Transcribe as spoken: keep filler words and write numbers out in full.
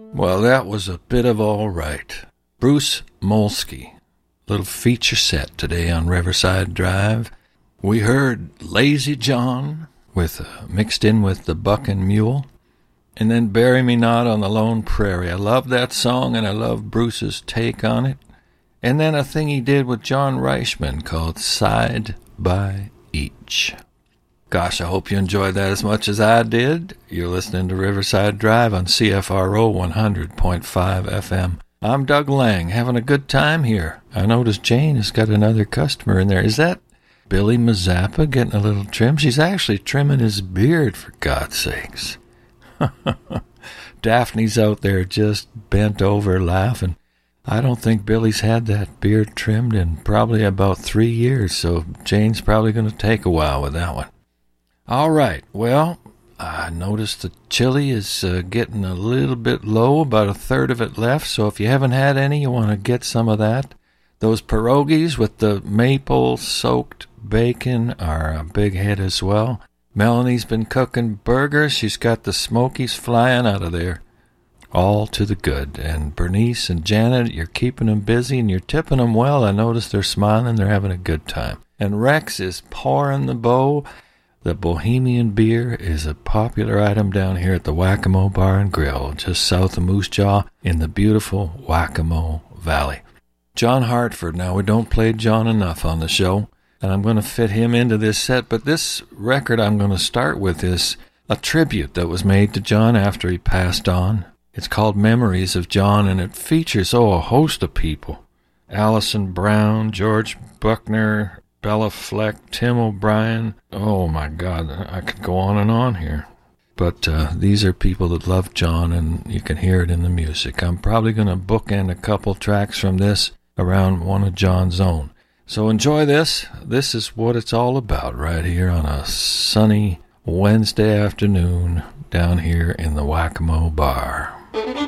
Well, that was a bit of all right. Bruce Molsky, little feature set today on Riverside Drive. We heard Lazy John with uh, mixed in with the Bucking Mule, and then Bury Me Not on the Lone Prairie. I love that song, and I love Bruce's take on it. And then a thing he did with John Reichman called Side by Each. Gosh, I hope you enjoyed that as much as I did. You're listening to Riverside Drive on C F R O one hundred point five F M. I'm Doug Lang, having a good time here. I noticed Jane has got another customer in there. Is that Billy Mazzappa getting a little trim? She's actually trimming his beard, for God's sakes. Daphne's out there just bent over laughing. I don't think Billy's had that beard trimmed in probably about three years, so Jane's probably going to take a while with that one. All right, well, I noticed the chili is uh, getting a little bit low, about a third of it left, so if you haven't had any, you want to get some of that. Those pierogies with the maple-soaked bacon are a big hit as well. Melanie's been cooking burgers. She's got the smokies flying out of there. All to the good. And Bernice and Janet, you're keeping them busy and you're tipping them well. I noticed they're smiling. They're having a good time. And Rex is pouring the bow. The Bohemian beer is a popular item down here at the Whack-A-Mo Bar and Grill, just south of Moose Jaw in the beautiful Whack-A-Mo Valley. John Hartford. Now, we don't play John enough on the show, and I'm going to fit him into this set, but this record I'm going to start with is a tribute that was made to John after he passed on. It's called Memories of John, and it features, oh, a host of people. Alison Brown, George Buckner, Bella Fleck, Tim O'Brien. Oh, my God, I could go on and on here. But uh, these are people that love John, and you can hear it in the music. I'm probably going to bookend a couple tracks from this around one of John's own. So enjoy this. This is what it's all about right here on a sunny Wednesday afternoon down here in the Whack-A-Mo Bar.